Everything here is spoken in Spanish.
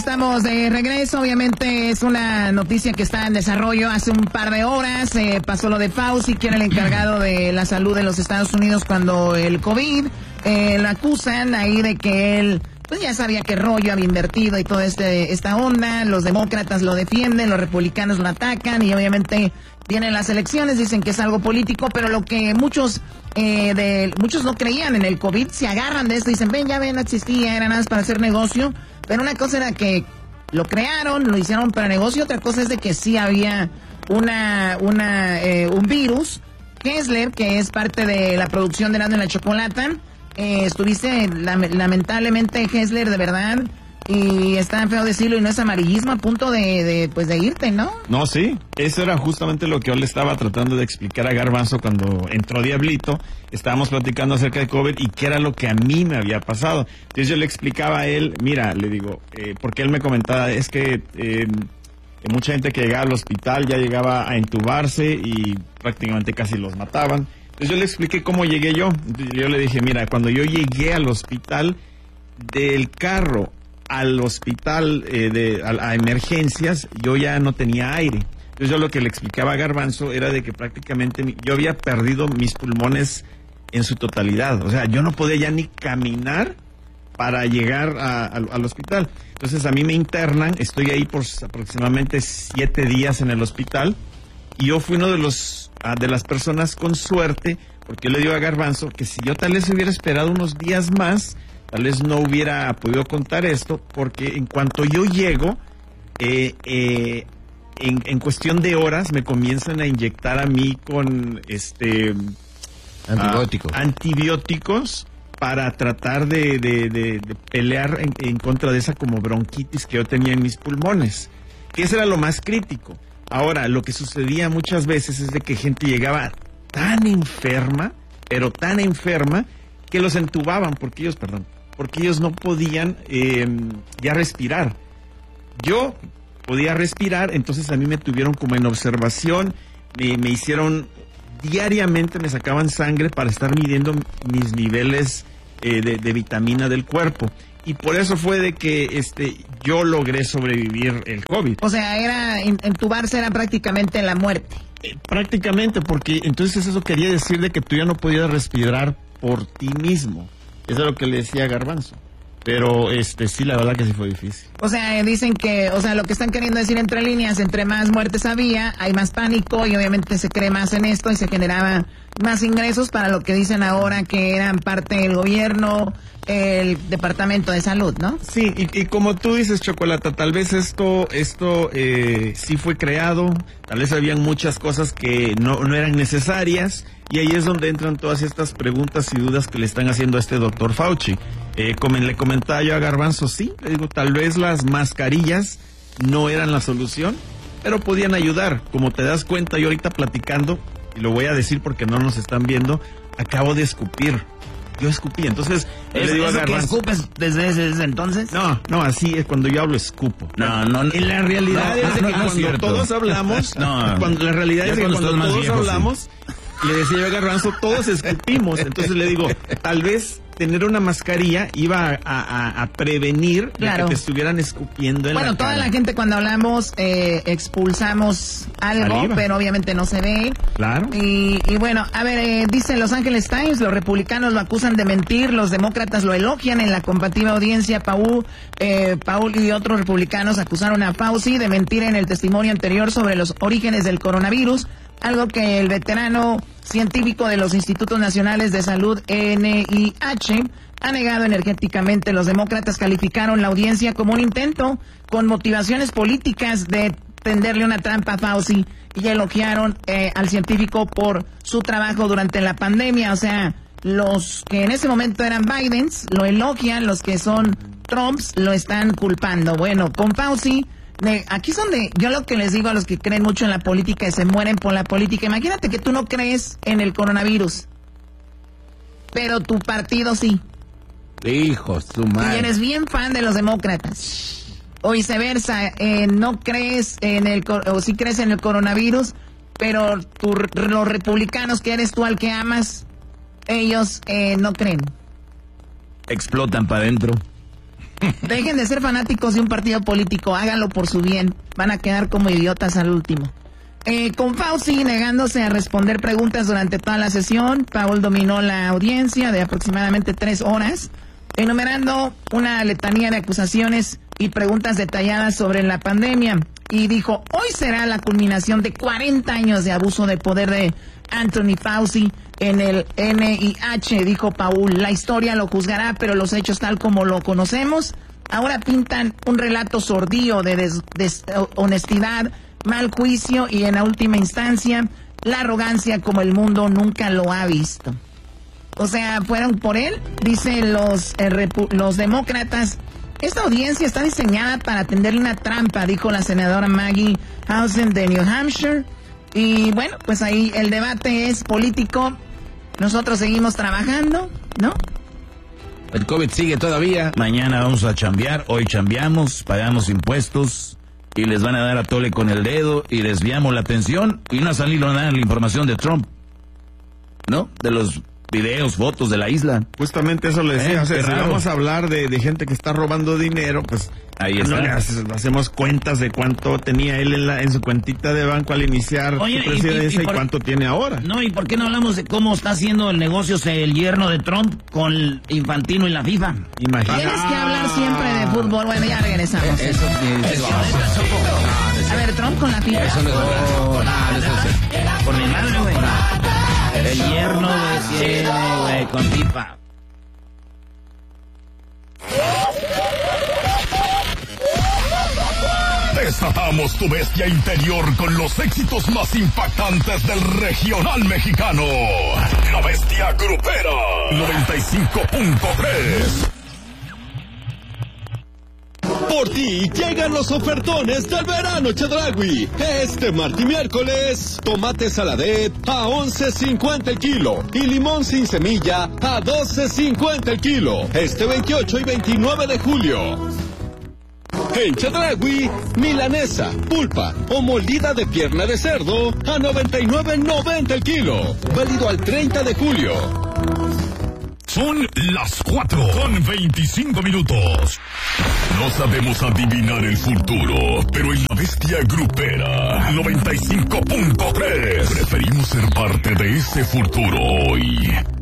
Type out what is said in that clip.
estamos de regreso. Obviamente es una noticia que está en desarrollo. Hace un par de horas pasó lo de Fauci, que era el encargado de la salud de los Estados Unidos cuando el COVID. Lo acusan ahí de que él, pues ya sabía qué rollo había invertido y toda esta onda. Los demócratas lo defienden, los republicanos lo atacan y obviamente vienen las elecciones, dicen que es algo político, pero lo que muchos no creían en el COVID, se agarran de esto y dicen, no existía, era nada más para hacer negocio. Pero una cosa era que lo crearon, lo hicieron para negocio, otra cosa es de que sí había un virus. Kessler, que es parte de la producción de Erasmo y la Chocolata, estuviste lamentablemente, Kessler, de verdad, y está feo decirlo y no es amarillismo, a punto de irte, ¿no? No, sí, eso era justamente lo que yo le estaba tratando de explicar a Garbanzo cuando entró Diablito. Estábamos platicando acerca de COVID y qué era lo que a mí me había pasado. Entonces yo le explicaba a él, mira, le digo, porque él me comentaba, es que mucha gente que llegaba al hospital ya llegaba a entubarse y prácticamente casi los mataban. Entonces yo le expliqué cómo llegué yo. Entonces yo le dije, mira, cuando yo llegué al hospital, del carro al hospital a emergencias, yo ya no tenía aire. Entonces yo lo que le explicaba a Garbanzo era de que prácticamente yo había perdido mis pulmones en su totalidad. O sea, yo no podía ya ni caminar para llegar al hospital. Entonces a mí me internan, estoy ahí por aproximadamente 7 días en el hospital, y yo fui uno de las personas con suerte, porque yo le digo a Garbanzo que si yo tal vez hubiera esperado unos días más, tal vez no hubiera podido contar esto, porque en cuanto yo llego, en cuestión de horas me comienzan a inyectar a mí con antibióticos para tratar de pelear en contra de esa como bronquitis que yo tenía en mis pulmones, que eso era lo más crítico. Ahora, lo que sucedía muchas veces es de que gente llegaba tan enferma, pero tan enferma, que los entubaban porque ellos no podían ya respirar. Yo podía respirar, entonces a mí me tuvieron como en observación, me hicieron diariamente, me sacaban sangre para estar midiendo mis niveles de vitamina del cuerpo. Y por eso fue de que yo logré sobrevivir el COVID. O sea, entubarse era prácticamente la muerte. Prácticamente, porque entonces eso quería decir de que tú ya no podías respirar por ti mismo. Eso es lo que le decía a Garbanzo. Pero sí, la verdad que sí fue difícil. O sea, dicen que, lo que están queriendo decir entre líneas, entre más muertes había, hay más pánico y obviamente se cree más en esto y se generaba más ingresos para lo que dicen ahora que eran parte del gobierno, el Departamento de Salud, ¿no? Sí, y como tú dices, Chocolata, tal vez esto sí fue creado, tal vez habían muchas cosas que no eran necesarias, y ahí es donde entran todas estas preguntas y dudas que le están haciendo a este doctor Fauci. Como le comentaba yo a Garbanzo, sí, le digo, tal vez las mascarillas no eran la solución, pero podían ayudar. Como te das cuenta, yo ahorita platicando, y lo voy a decir porque no nos están viendo, acabo de escupir. Yo escupí, entonces le digo a Garbanzo, ¿que escupes desde ese entonces? No, así es, cuando yo hablo escupo. No. En la realidad es de que cuando todos hablamos, la realidad es que cuando todos hablamos, le decía yo a Garbanzo, todos escupimos. Entonces le digo, tal vez tener una mascarilla iba a prevenir de que te estuvieran escupiendo en la cara. Bueno, toda la gente cuando hablamos expulsamos algo, saliva, pero obviamente no se ve. Claro. Y bueno, a ver, dice Los Angeles Times, los republicanos lo acusan de mentir, los demócratas lo elogian. En la combativa audiencia, Paul y otros republicanos acusaron a Fauci de mentir en el testimonio anterior sobre los orígenes del coronavirus, algo que el veterano científico de los Institutos Nacionales de Salud, NIH, ha negado energéticamente. Los demócratas calificaron la audiencia como un intento con motivaciones políticas de tenderle una trampa a Fauci y elogiaron al científico por su trabajo durante la pandemia. O sea, los que en ese momento eran Bidens lo elogian, los que son Trumps lo están culpando. Bueno, con Fauci, aquí es donde yo lo que les digo a los que creen mucho en la política y se mueren por la política. Imagínate que tú no crees en el coronavirus, pero tu partido sí. Hijo, su madre. Y eres bien fan de los demócratas. O viceversa, no crees o sí crees en el coronavirus, pero los republicanos que eres tú al que amas, ellos no creen. Explotan para adentro. Dejen de ser fanáticos de un partido político, háganlo por su bien. Van a quedar como idiotas al último. Con Fauci negándose a responder preguntas durante toda la sesión, Powell dominó la audiencia de aproximadamente 3 horas, enumerando una letanía de acusaciones y preguntas detalladas sobre la pandemia. Y dijo, hoy será la culminación de 40 años de abuso de poder de Anthony Fauci en el NIH, dijo Powell. La historia lo juzgará, pero los hechos tal como lo conocemos ahora pintan un relato sordío de deshonestidad, mal juicio y en la última instancia la arrogancia como el mundo nunca lo ha visto. O sea, fueron por él, dicen los demócratas. Esta audiencia está diseñada para tenderle una trampa, dijo la senadora Maggie Hausen de New Hampshire. Y bueno, pues ahí el debate es político. Nosotros seguimos trabajando, ¿no? El COVID sigue todavía. Mañana vamos a chambear, hoy chambeamos, pagamos impuestos y les van a dar a tole con el dedo y desviamos la atención y no ha salido nada la información de Trump, ¿no? De los videos, fotos de la isla. Justamente eso le decía, o sea, si vamos a hablar de gente que está robando dinero, pues ahí está. No hacemos cuentas de cuánto tenía él en su cuentita de banco al iniciar su presidencia y cuánto tiene ahora. No, ¿y por qué no hablamos de cómo está haciendo el negocio el yerno de Trump con Infantino y la FIFA? Imagínate. Tienes que hablar siempre de fútbol. Bueno, ya regresamos. A ver, Trump con la FIFA. Eso no es verdad. Por mi madre, güey. El yerno tiene, güey, con FIFA. Desatamos tu bestia interior con los éxitos más impactantes del regional mexicano. La Bestia Grupera 95.3. Por ti llegan los ofertones del verano Chedraui. Este martes y miércoles, tomate saladet a $11.50 el kilo y limón sin semilla a $12.50 el kilo. Este 28 y 29 de julio. En Chedraui, milanesa, pulpa o molida de pierna de cerdo a $99.90 el kilo. Válido al 30 de julio. Son las 4:25. No sabemos adivinar el futuro, pero en la Bestia Grupera 95.3 preferimos ser parte de ese futuro hoy.